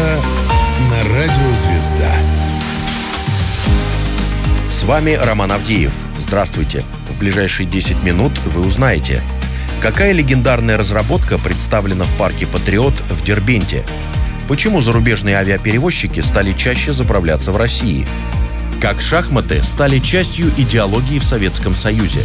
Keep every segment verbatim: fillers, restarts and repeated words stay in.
Утро на радио «Звезда». С вами Роман Авдеев. Здравствуйте. В ближайшие десять минут вы узнаете, какая легендарная разработка представлена в парке «Патриот» в Дербенте, почему зарубежные авиаперевозчики стали чаще заправляться в России, как шахматы стали частью идеологии в Советском Союзе.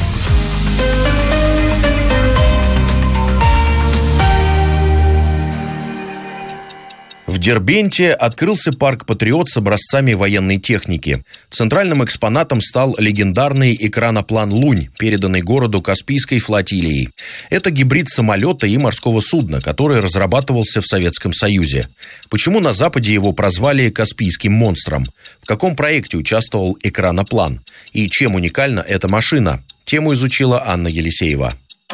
В Дербенте открылся парк «Патриот» с образцами военной техники. Центральным экспонатом стал легендарный экраноплан «Лунь», переданный городу Каспийской флотилией. Это гибрид самолета и морского судна, который разрабатывался в Советском Союзе. Почему на Западе его прозвали «Каспийским монстром»? В каком проекте участвовал экраноплан? И чем уникальна эта машина? Тему изучила Анна Елисеева.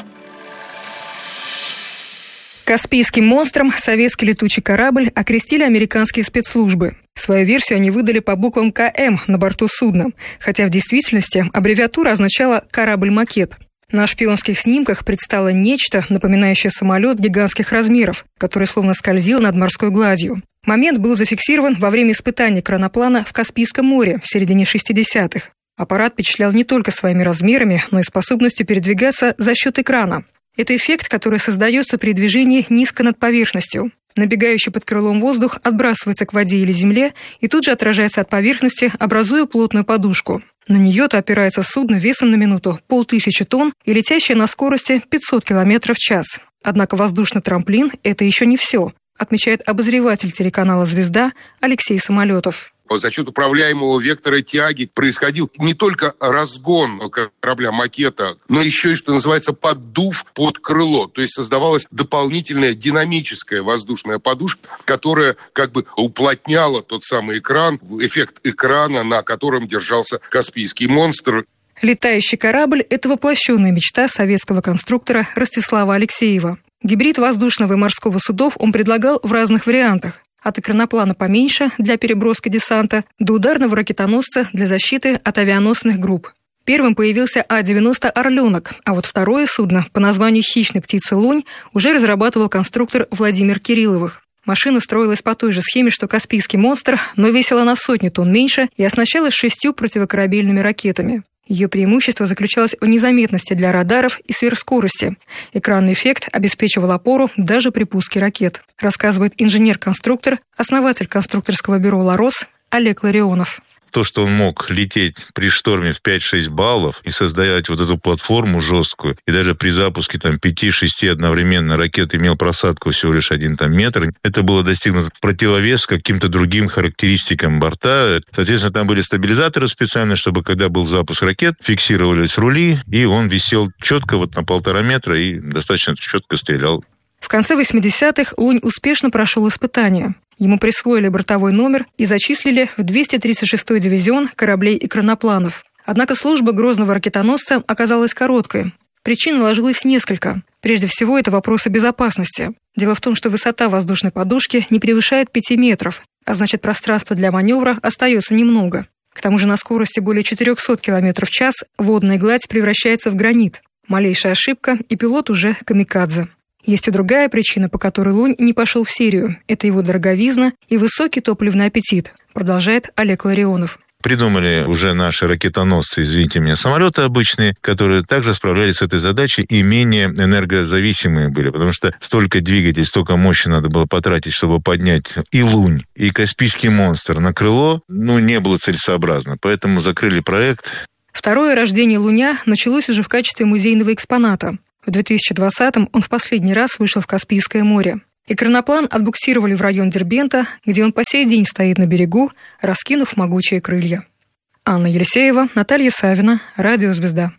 Каспийским монстром советский летучий корабль окрестили американские спецслужбы. Свою версию они выдали по буквам ка эм на борту судна, хотя в действительности аббревиатура означала «корабль-макет». На шпионских снимках предстало нечто, напоминающее самолет гигантских размеров, который словно скользил над морской гладью. Момент был зафиксирован во время испытаний экраноплана в Каспийском море в середине шестидесятых. Аппарат впечатлял не только своими размерами, но и способностью передвигаться за счет экрана. Это эффект, который создается при движении низко над поверхностью. Набегающий под крылом воздух отбрасывается к воде или земле и тут же отражается от поверхности, образуя плотную подушку. На нее-то опирается судно весом на минуту полтысячи тонн и летящее на скорости пятьсот километров в час. Однако воздушный трамплин – это еще не все, отмечает обозреватель телеканала «Звезда» Алексей Самолетов. За счет управляемого вектора тяги происходил не только разгон корабля-макета, но еще и, что называется, поддув под крыло. То есть создавалась дополнительная динамическая воздушная подушка, которая как бы уплотняла тот самый экран, эффект экрана, на котором держался Каспийский монстр. Летающий корабль – это воплощенная мечта советского конструктора Ростислава Алексеева. Гибрид воздушного и морского судов он предлагал в разных вариантах. От экраноплана поменьше для переброски десанта до ударного ракетоносца для защиты от авианосных групп. Первым появился а девяносто «Орленок», а вот второе судно по названию «Хищной птицы Лунь» уже разрабатывал конструктор Владимир Кирилловых. Машина строилась по той же схеме, что «Каспийский монстр», но весила на сотни тонн меньше и оснащалась шестью противокорабельными ракетами. Ее преимущество заключалось в незаметности для радаров и сверхскорости. Экранный эффект обеспечивал опору даже при пуске ракет, рассказывает инженер-конструктор, основатель конструкторского бюро «Ларос» Олег Ларионов. То, что он мог лететь при шторме в пять-шесть баллов и создавать вот эту платформу жесткую, и даже при запуске там пяти-шести одновременно ракет имел просадку всего лишь один там метр, это было достигнуто в противовес каким-то другим характеристикам борта. Соответственно, там были стабилизаторы специальные, чтобы когда был запуск ракет, фиксировались рули, и он висел четко вот на полтора метра и достаточно четко стрелял. В конце восьмидесятых «Лунь» успешно прошел испытания. Ему присвоили бортовой номер и зачислили в двести тридцать шестой дивизион кораблей-экранопланов. Однако служба грозного ракетоносца оказалась короткой. Причин наложилось несколько. Прежде всего, это вопросы безопасности. Дело в том, что высота воздушной подушки не превышает пяти метров, а значит, пространства для маневра остается немного. К тому же на скорости более четырехсот километров в час водная гладь превращается в гранит. Малейшая ошибка, и пилот уже камикадзе. Есть и другая причина, по которой «Лунь» не пошел в серию. Это его дороговизна и высокий топливный аппетит, продолжает Олег Ларионов. Придумали уже наши ракетоносцы, извините меня, самолеты обычные, которые также справлялись с этой задачей и менее энергозависимые были, потому что столько двигателей, столько мощи надо было потратить, чтобы поднять и «Лунь», и «Каспийский монстр» на крыло, ну, не было целесообразно, поэтому закрыли проект. Второе рождение «Луня» началось уже в качестве музейного экспоната. В две тысячи двадцатом он в последний раз вышел в Каспийское море. Экраноплан отбуксировали в район Дербента, где он по сей день стоит на берегу, раскинув могучие крылья. Анна Елисеева, Наталья Савина, Радио «Звезда».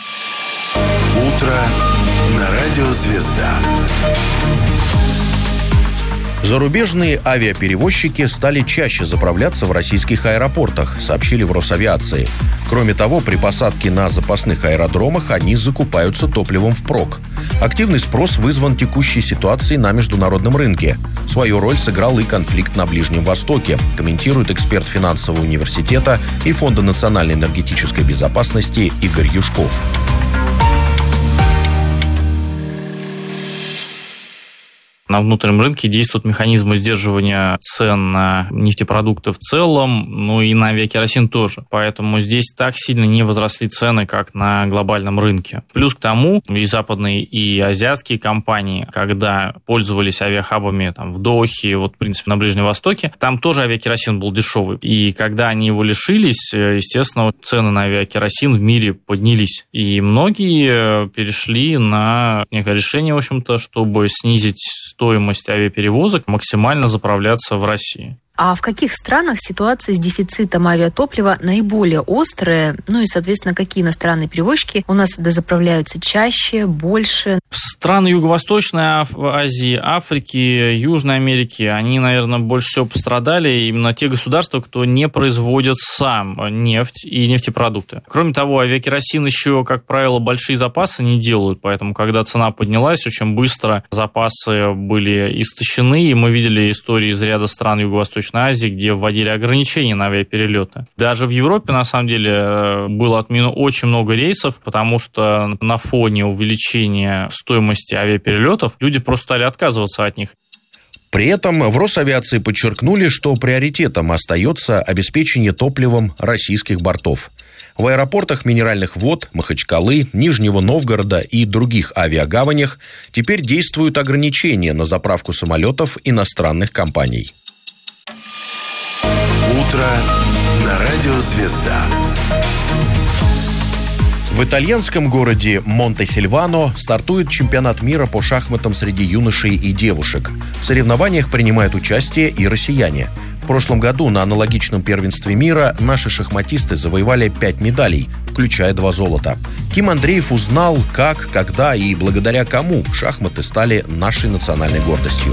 Утро на Радио «Звезда». Зарубежные авиаперевозчики стали чаще заправляться в российских аэропортах, сообщили в Росавиации. Кроме того, при посадке на запасных аэродромах они закупаются топливом впрок. Активный спрос вызван текущей ситуацией на международном рынке. Свою роль сыграл и конфликт на Ближнем Востоке, комментирует эксперт финансового университета и Фонда национальной энергетической безопасности Игорь Юшков. На внутреннем рынке действуют механизмы сдерживания цен на нефтепродукты в целом, ну и на авиакеросин тоже. Поэтому здесь так сильно не возросли цены, как на глобальном рынке. Плюс к тому, и западные, и азиатские компании, когда пользовались авиахабами там, в Дохе, вот, в принципе, на Ближнем Востоке, там тоже авиакеросин был дешевый. И когда они его лишились, естественно, цены на авиакеросин в мире поднялись. И многие перешли на некое решение, в общем-то, чтобы снизить стоимость авиаперевозок, максимально заправляться в России. А в каких странах ситуация с дефицитом авиатоплива наиболее острая? Ну и, соответственно, какие иностранные перевозчики у нас дозаправляются чаще, больше? Страны Юго-Восточной Азии, Африки, Южной Америки, они, наверное, больше всего пострадали. Именно те государства, кто не производят сам нефть и нефтепродукты. Кроме того, авиакеросин еще, как правило, большие запасы не делают. Поэтому, когда цена поднялась, очень быстро запасы были истощены. И мы видели истории из ряда стран Юго-Восточной Азии, где вводили ограничения на авиаперелеты. Даже в Европе, на самом деле, было отменено очень много рейсов, потому что на фоне увеличения стоимости авиаперелетов люди просто стали отказываться от них. При этом в Росавиации подчеркнули, что приоритетом остается обеспечение топливом российских бортов. В аэропортах Минеральных вод, Махачкалы, Нижнего Новгорода и других авиагаванях теперь действуют ограничения на заправку самолетов иностранных компаний. Утро на радио «Звезда». В итальянском городе Монте-Сильвано стартует чемпионат мира по шахматам среди юношей и девушек. В соревнованиях принимают участие и россияне. В прошлом году на аналогичном первенстве мира наши шахматисты завоевали пять медалей, включая два золота. Ким Андреев узнал, как, когда и благодаря кому шахматы стали нашей национальной гордостью.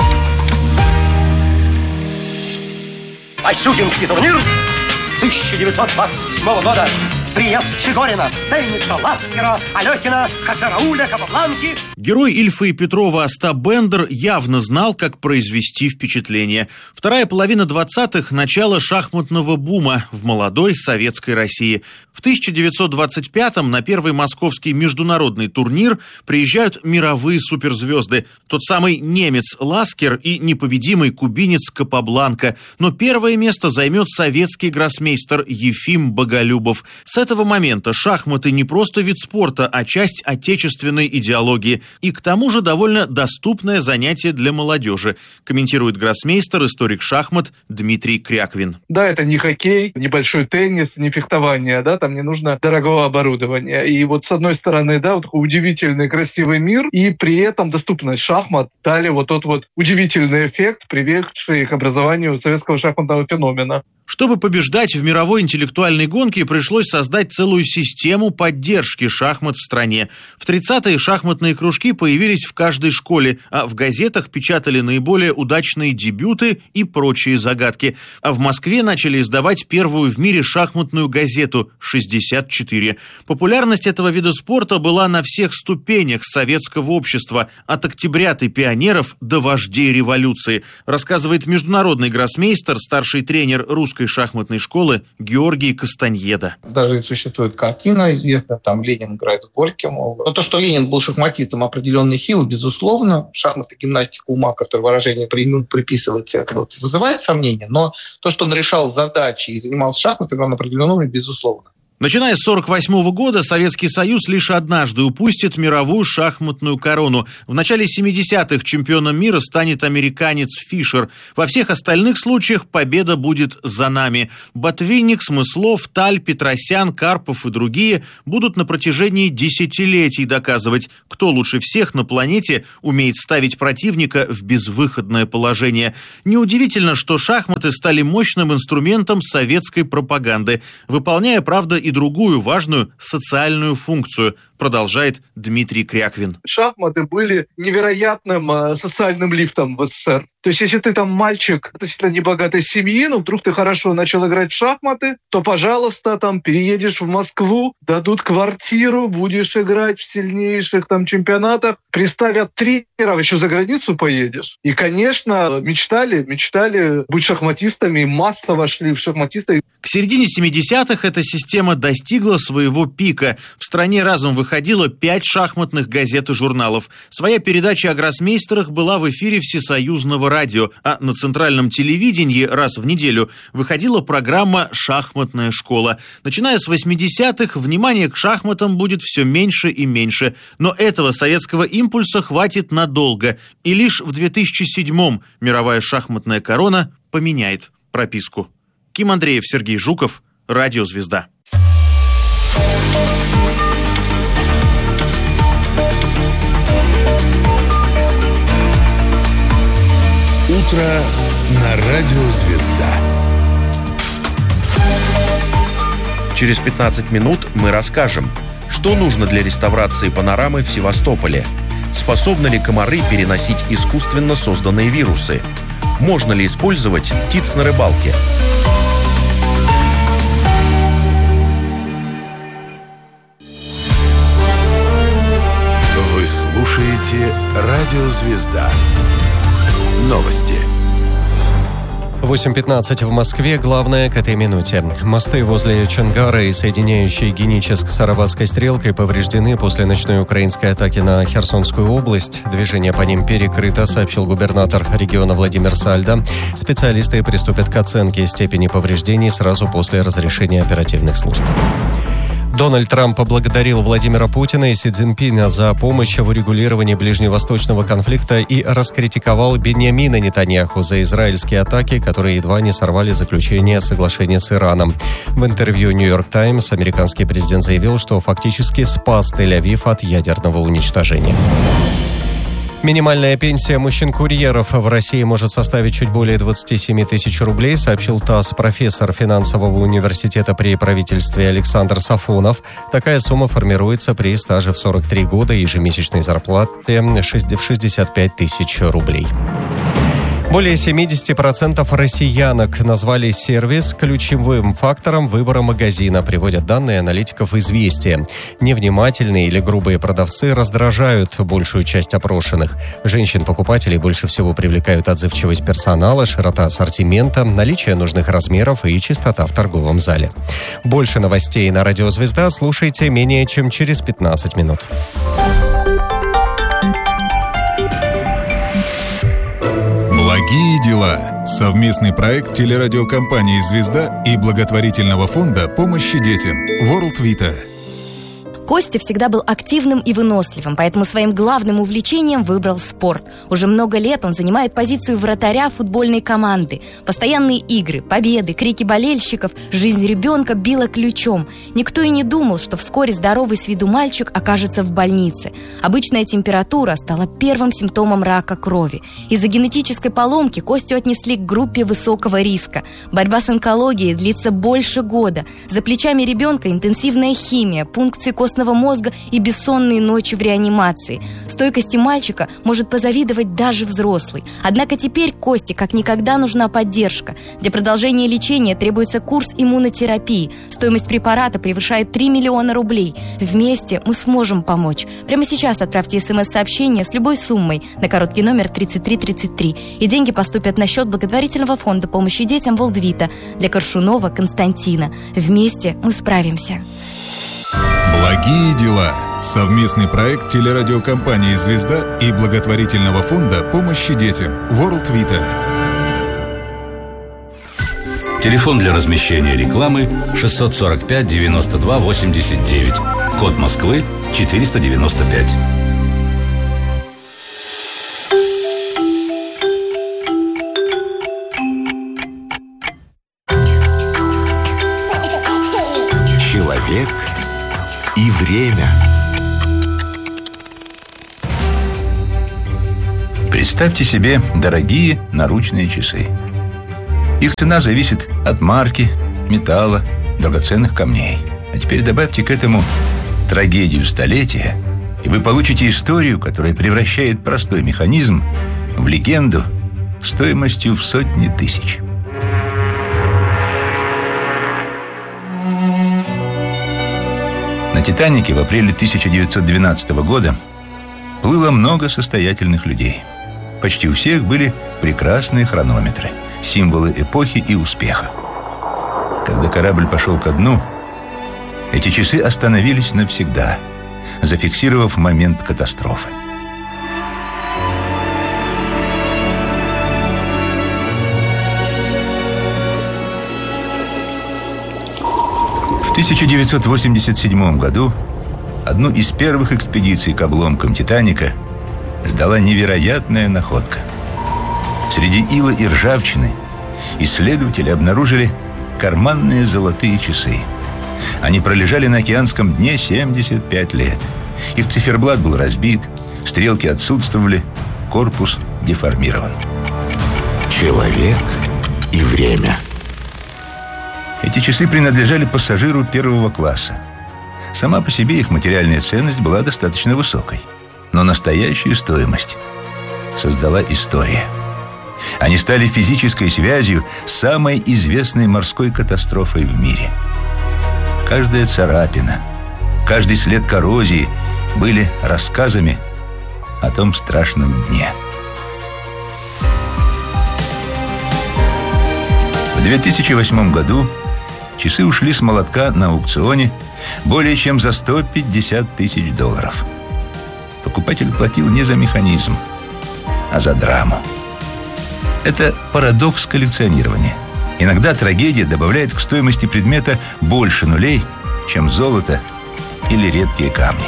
Васюгинский турнир тысяча девятьсот двадцать седьмого года. Приезд Чигорина, Стейница, Ласкера, Алехина, Хасарауля, Капабланки. Герой Ильфа и Петрова Остап Бендер явно знал, как произвести впечатление. Вторая половина двадцатых – начало шахматного бума в молодой советской России. В тысяча девятьсот двадцать пятом на первый московский международный турнир приезжают мировые суперзвезды. Тот самый немец Ласкер и непобедимый кубинец Капабланка. Но первое место займет советский гроссмейстер Ефим Боголюбов. С этого момента шахматы не просто вид спорта, а часть отечественной идеологии. И к тому же довольно доступное занятие для молодежи, комментирует гроссмейстер, историк шахмат Дмитрий Кряквин. Да, это не хоккей, небольшой теннис, не фехтование, да, там не нужно дорогого оборудования. И вот с одной стороны, да, вот такой удивительный красивый мир, и при этом доступность шахмат дали вот тот вот удивительный эффект, приведший к образованию советского шахматного феномена. Чтобы побеждать в мировой интеллектуальной гонке, пришлось создать целую систему поддержки шахмат в стране. В тридцатые шахматные кружки появились в каждой школе, а в газетах печатали наиболее удачные дебюты и прочие загадки. А в Москве начали издавать первую в мире шахматную газету «шестьдесят четыре». Популярность этого вида спорта была на всех ступенях советского общества, от октябрят и пионеров до вождей революции, рассказывает международный гроссмейстер, старший тренер русской шахматной школы Георгий Кастаньеда. Даже существует картина известная, там Ленин играет с Горьким. Но то, что Ленин был шахматистом определенной силы, безусловно, шахматы, гимнастика ума, которое выражение приписывается, это вот вызывает сомнения, но то, что он решал задачи и занимался шахматами, он определенно, безусловно. Начиная с сорок восьмого года Советский Союз лишь однажды упустит мировую шахматную корону. В начале семидесятых чемпионом мира станет американец Фишер. Во всех остальных случаях победа будет за нами. Ботвинник, Смыслов, Таль, Петросян, Карпов и другие будут на протяжении десятилетий доказывать, кто лучше всех на планете умеет ставить противника в безвыходное положение. Неудивительно, что шахматы стали мощным инструментом советской пропаганды, выполняя, правда, и другую важную социальную функцию, продолжает Дмитрий Кряквин. Шахматы были невероятным э, социальным лифтом в СССР. То есть, если ты там мальчик относительно небогатой семьи, но вдруг ты хорошо начал играть в шахматы, то, пожалуйста, там переедешь в Москву, дадут квартиру, будешь играть в сильнейших там чемпионатах, приставят тренеров, еще за границу поедешь. И, конечно, мечтали, мечтали быть шахматистами, массово шли в шахматисты. К середине семидесятых эта система достигла своего пика. В стране разом выходили выходило пять шахматных газет и журналов. Своя передача о гроссмейстерах была в эфире Всесоюзного радио, а на центральном телевидении раз в неделю выходила программа «Шахматная школа». Начиная с восьмидесятых, внимание к шахматам будет все меньше и меньше. Но этого советского импульса хватит надолго. И лишь в две тысячи седьмом мировая шахматная корона поменяет прописку. Ким Андреев, Сергей Жуков, Радио «Звезда». Утро на Радио «Звезда». Через пятнадцать минут мы расскажем, что нужно для реставрации панорамы в Севастополе. Способны ли комары переносить искусственно созданные вирусы? Можно ли использовать птиц на рыбалке? Вы слушаете Радио «Звезда». Новости. восемь пятнадцать в Москве. Главное к этой минуте. Мосты возле Чонгара и соединяющие Геническ с Арабатской стрелкой повреждены после ночной украинской атаки на Херсонскую область. Движение по ним перекрыто, сообщил губернатор региона Владимир Сальдо. Специалисты приступят к оценке степени повреждений сразу после разрешения оперативных служб. Дональд Трамп поблагодарил Владимира Путина и Си Цзиньпина за помощь в урегулировании ближневосточного конфликта и раскритиковал Беньямина Нетаньяху за израильские атаки, которые едва не сорвали заключение соглашения с Ираном. В интервью «Нью-Йорк Таймс» американский президент заявил, что фактически спас Тель-Авив от ядерного уничтожения. Минимальная пенсия мужчин-курьеров в России может составить чуть более двадцать семь тысяч рублей, сообщил ТАСС профессор финансового университета при правительстве Александр Сафонов. Такая сумма формируется при стаже в сорок три года и ежемесячной зарплате в шестьдесят пять тысяч рублей. Более семьдесят процентов россиянок назвали сервис ключевым фактором выбора магазина, приводят данные аналитиков «Известия». Невнимательные или грубые продавцы раздражают большую часть опрошенных. Женщин-покупателей больше всего привлекают отзывчивость персонала, широта ассортимента, наличие нужных размеров и чистота в торговом зале. Больше новостей на Радио «Звезда» слушайте менее чем через пятнадцать минут. Благие дела. Совместный проект телерадиокомпании «Звезда» и благотворительного фонда помощи детям World Vita. Костя всегда был активным и выносливым, поэтому своим главным увлечением выбрал спорт. Уже много лет он занимает позицию вратаря футбольной команды. Постоянные игры, победы, крики болельщиков, жизнь ребенка била ключом. Никто и не думал, что вскоре здоровый с виду мальчик окажется в больнице. Обычная температура стала первым симптомом рака крови. Из-за генетической поломки Костю отнесли к группе высокого риска. Борьба с онкологией длится больше года. За плечами ребенка интенсивная химия, пункции костного мозга и бессонные ночи в реанимации. Стойкости мальчика может позавидовать даже взрослый. Однако теперь Косте как никогда нужна поддержка. Для продолжения лечения требуется курс иммунотерапии. Стоимость препарата превышает три миллиона рублей. Вместе мы сможем помочь. Прямо сейчас отправьте смс-сообщение с любой суммой на короткий номер тридцать три тридцать три. И деньги поступят на счет благотворительного фонда помощи детям World Vita для Коршунова Константина. Вместе мы справимся. Благие дела. Совместный проект телерадиокомпании «Звезда» и благотворительного фонда помощи детям World Vita. Телефон для размещения рекламы шестьсот сорок пять девяносто два восемьдесят девять. Код Москвы четыреста девяносто пять. Человек и время. Представьте себе дорогие наручные часы. Их цена зависит от марки, металла, драгоценных камней. А теперь добавьте к этому трагедию столетия, и вы получите историю, которая превращает простой механизм в легенду стоимостью в сотни тысяч. На «Титанике» в апреле тысяча девятьсот двенадцатого года плыло много состоятельных людей. Почти у всех были прекрасные хронометры, символы эпохи и успеха. Когда корабль пошел ко дну, эти часы остановились навсегда. зафиксировав момент катастрофы. В тысяча девятьсот восемьдесят седьмом году одну из первых экспедиций к обломкам «Титаника» ждала невероятная находка. Среди ила и ржавчины исследователи обнаружили карманные золотые часы. Они пролежали на океанском дне семьдесят пять лет. Их циферблат был разбит, стрелки отсутствовали, корпус деформирован. Человек и время. Эти часы принадлежали пассажиру первого класса. Сама по себе их материальная ценность была достаточно высокой. Но настоящую стоимость создала история. Они стали физической связью с самой известной морской катастрофой в мире. Каждая царапина, каждый след коррозии были рассказами о том страшном дне. В две тысячи восьмом году часы ушли с молотка на аукционе более чем за сто пятьдесят тысяч долларов. Покупатель платил не за механизм, а за драму. Это парадокс коллекционирования. Иногда трагедия добавляет к стоимости предмета больше нулей, чем золото или редкие камни.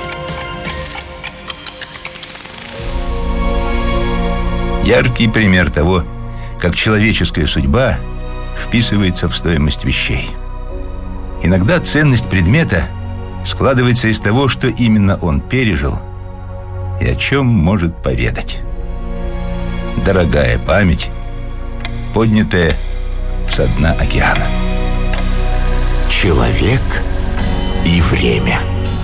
Яркий пример того, как человеческая судьба вписывается в стоимость вещей. Иногда ценность предмета складывается из того, что именно он пережил и о чем может поведать. Дорогая память, поднятая со дна океана. Человек и время.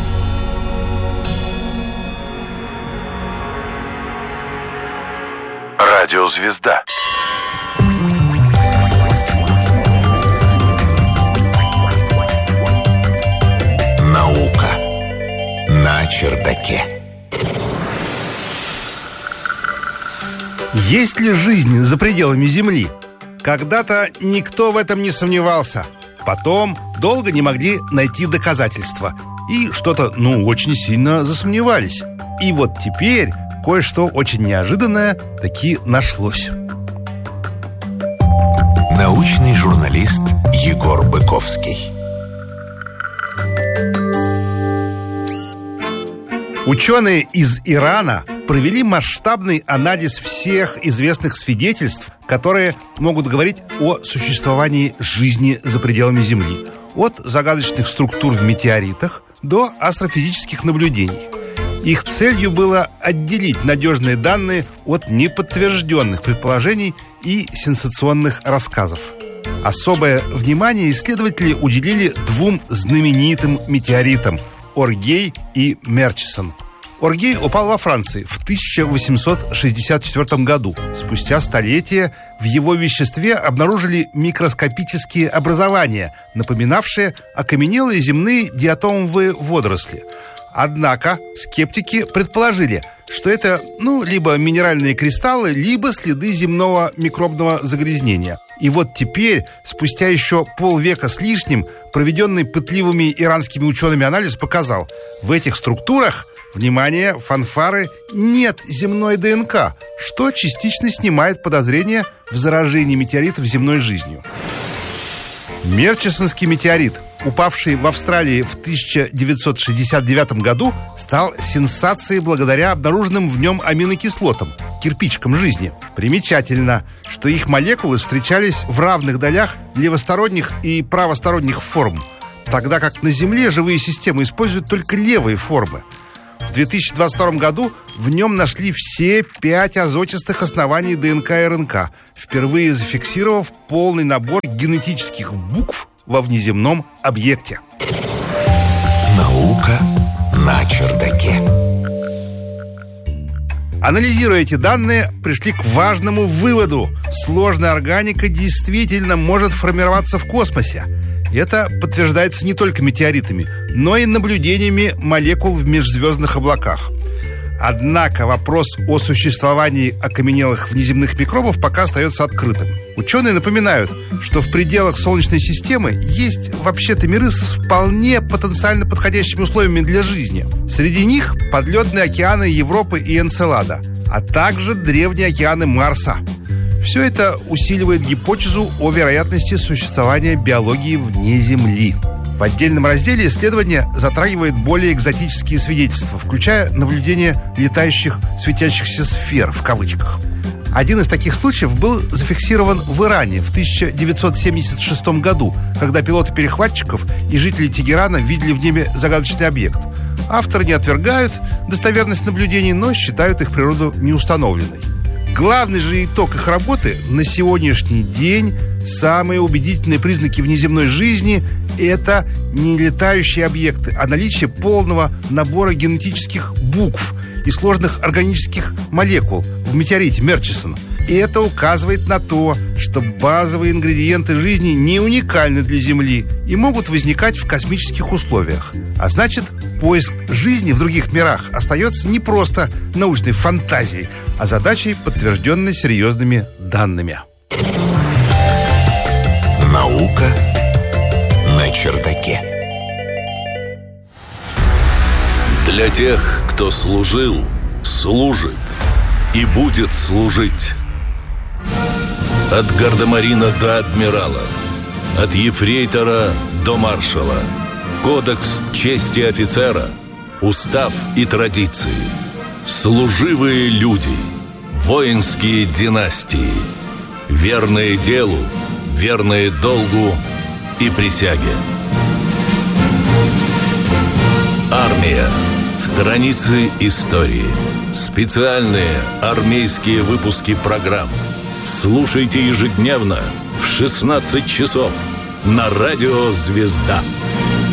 Радиозвезда. Наука на чердаке. Есть ли жизнь за пределами Земли? Когда-то никто в этом не сомневался. Потом долго не могли найти доказательства. И что-то, ну, очень сильно засомневались. И вот теперь кое-что очень неожиданное таки нашлось. Научный журналист Егор Быковский. Ученые из Ирана провели масштабный анализ всех известных свидетельств, которые могут говорить о существовании жизни за пределами Земли. От загадочных структур в метеоритах до астрофизических наблюдений. Их целью было отделить надежные данные от неподтвержденных предположений и сенсационных рассказов. Особое внимание исследователи уделили двум знаменитым метеоритам – Оргей и Мерчисон. Оргей упал во Франции в тысяча восемьсот шестьдесят четвёртом году. Спустя столетия в его веществе обнаружили микроскопические образования, напоминавшие окаменелые земные диатомовые водоросли. Однако скептики предположили, что это, ну, либо минеральные кристаллы, либо следы земного микробного загрязнения. И вот теперь, спустя еще полвека с лишним, проведенный пытливыми иранскими учеными анализ показал, в этих структурах, внимание, фанфары, нет земной ДНК, что частично снимает подозрение в заражении метеоритов земной жизнью. Мерчисонский метеорит, упавший в Австралии в тысяча девятьсот шестьдесят девятом году, стал сенсацией благодаря обнаруженным в нем аминокислотам, кирпичикам жизни. Примечательно, что их молекулы встречались в равных долях левосторонних и правосторонних форм, тогда как на Земле живые системы используют только левые формы. В две тысячи двадцать втором году в нем нашли все пять азотистых оснований ДНК и РНК, впервые зафиксировав полный набор генетических букв во внеземном объекте. Наука на чердаке. Анализируя эти данные, пришли к важному выводу. Сложная органика действительно может формироваться в космосе. Это подтверждается не только метеоритами, но и наблюдениями молекул в межзвездных облаках. Однако вопрос о существовании окаменелых внеземных микробов пока остается открытым. Ученые напоминают, что в пределах Солнечной системы есть вообще-то миры с вполне потенциально подходящими условиями для жизни. Среди них подледные океаны Европы и Энцелада, а также древние океаны Марса. Все это усиливает гипотезу о вероятности существования биологии вне Земли. В отдельном разделе исследование затрагивает более экзотические свидетельства, включая наблюдение летающих светящихся сфер в кавычках. Один из таких случаев был зафиксирован в Иране в тысяча девятьсот семьдесят шестом году, когда пилоты перехватчиков и жители Тегерана видели в небе загадочный объект. Авторы не отвергают достоверность наблюдений, но считают их природу неустановленной. Главный же итог их работы: на сегодняшний день самые убедительные признаки внеземной жизни – это не летающие объекты, а наличие полного набора генетических букв и сложных органических молекул в метеорите Мерчисона. И это указывает на то, что базовые ингредиенты жизни не уникальны для Земли и могут возникать в космических условиях. А значит, поиск жизни в других мирах остается не просто научной фантазией, а задачей, подтвержденной серьезными данными. Наука на чердаке. Для тех, кто служил, служит и будет служить. От гардемарина до адмирала, от ефрейтора до маршала. Кодекс чести офицера, устав и традиции. Служивые люди, воинские династии, верные делу, верные долгу и присяге. Армия. Страницы истории. Специальные армейские выпуски программ. Слушайте ежедневно в шестнадцать часов на радио «Звезда».